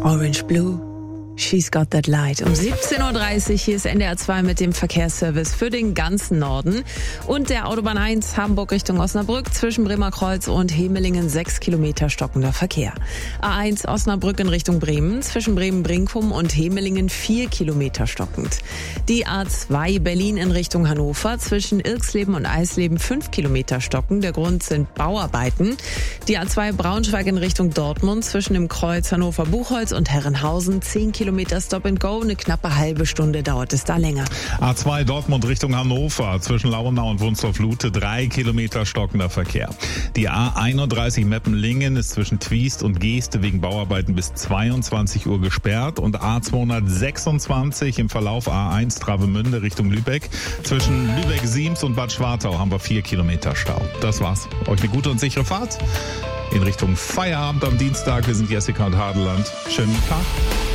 Orange Blue. She's got that light. Um 17.30 Uhr, hier ist NDR 2 mit dem Verkehrsservice für den ganzen Norden. Und der Autobahn 1 Hamburg Richtung Osnabrück zwischen Bremerkreuz und Hemelingen 6 Kilometer stockender Verkehr. A1 Osnabrück in Richtung Bremen zwischen Bremen-Brinkum und Hemelingen 4 Kilometer stockend. Die A2 Berlin in Richtung Hannover zwischen Irxleben und Eisleben 5 Kilometer stockend. Der Grund sind Bauarbeiten. Die A2 Braunschweig in Richtung Dortmund zwischen dem Kreuz Hannover-Buchholz und Herrenhausen 10 Kilometer Stop and Go. Eine knappe halbe Stunde dauert es da länger. A2 Dortmund Richtung Hannover zwischen Lauenau und Wunstorf-Lute 3 Kilometer stockender Verkehr. Die A31 Meppenlingen ist zwischen Twiest und Geeste wegen Bauarbeiten bis 22 Uhr gesperrt und A226 im Verlauf A1 Travemünde Richtung Lübeck. Zwischen Lübeck-Siems und Bad Schwartau haben wir 4 Kilometer Stau. Das war's. Euch eine gute und sichere Fahrt in Richtung Feierabend am Dienstag. Wir sind Jessica und Hadeland. Schönen Tag.